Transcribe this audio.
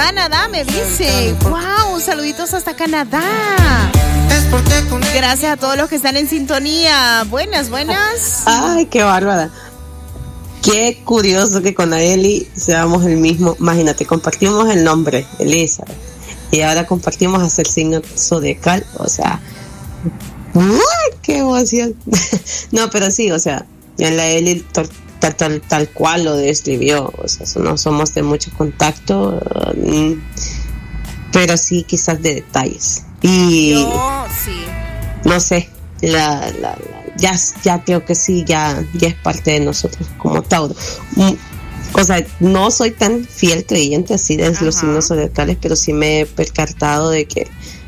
Canadá, me dice. ¡Wow! Saluditos hasta Canadá. Gracias a todos los que están en sintonía. Buenas. Ay, qué bárbara. Qué curioso que con Aeli seamos el mismo. Imagínate, compartimos el nombre, Elizabeth, y ahora compartimos hacer signo zodiacal. O sea, qué emoción. No, pero sí, o sea, en la Eli tal cual lo describió. O sea, no somos de mucho contacto, pero sí quizás de detalles. Y sí. No sé, ya creo que sí, ya es parte de nosotros como Tauro. O sea, no soy tan fiel creyente así de los signos zodiacales, pero sí me he percatado de que